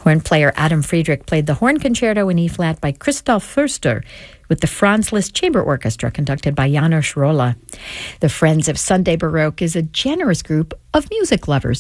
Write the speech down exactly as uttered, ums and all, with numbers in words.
Horn player Adam Friedrich played the Horn Concerto in E-flat by Christoph Förster with the Franz Liszt Chamber Orchestra conducted by János Rolla. The Friends of Sunday Baroque is a generous group of music lovers